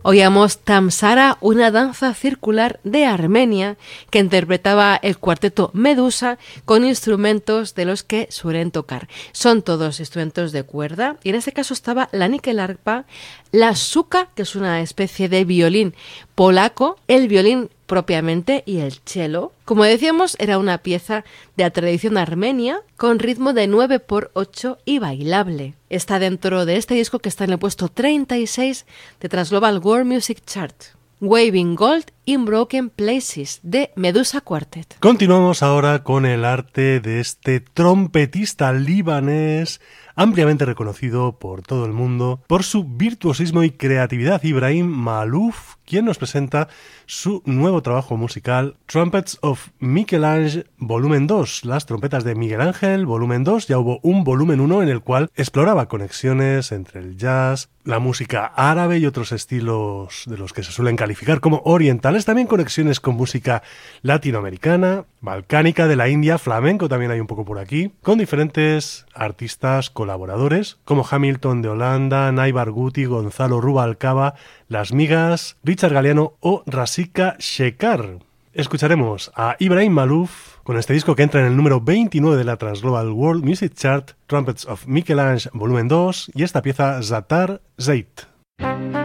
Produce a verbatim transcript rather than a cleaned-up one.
Oíamos Tamsara, una danza circular de Armenia que interpretaba el cuarteto Medusa con instrumentos de los que suelen tocar. Son todos instrumentos de cuerda y en este caso estaba la nikelarpa, la suka, que es una especie de violín polaco, el violín propiamente y el cello. Como decíamos, era una pieza de la tradición armenia con ritmo de nueve por ocho y bailable. Está dentro de este disco que está en el puesto treinta y seis de Transglobal World Music Chart. Waving Gold in Broken Places, de Medusa Quartet. Continuamos ahora con el arte de este trompetista libanés ampliamente reconocido por todo el mundo por su virtuosismo y creatividad, Ibrahim Maalouf, quien nos presenta su nuevo trabajo musical, Trumpets of Michel-Ange Volumen dos, las trompetas de Miguel Ángel Volumen dos. Ya hubo un Volumen uno en el cual exploraba conexiones entre el jazz, la música árabe y otros estilos de los que se suelen calificar como orientales, también conexiones con música latinoamericana, balcánica, de la India, flamenco también hay un poco por aquí, con diferentes artistas colaboradores como Hamilton de Holanda, Nay Barghouti, Gonzalo Rubalcaba, Las Migas, Richard Galeano o Rasika Shekhar. Escucharemos a Ibrahim Maalouf con este disco que entra en el número veintinueve de la Transglobal World Music Chart, Trumpets of Michel-Ange Volumen dos, y esta pieza Zatar Zeit.